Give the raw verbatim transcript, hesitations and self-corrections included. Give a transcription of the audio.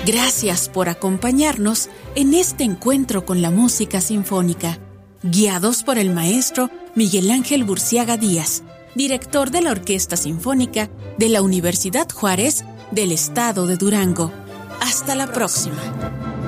Gracias por acompañarnos en este encuentro con la música sinfónica, guiados por el maestro Miguel Ángel Burciaga Díaz, director de la Orquesta Sinfónica de la Universidad Juárez del Estado de Durango. Hasta la próxima.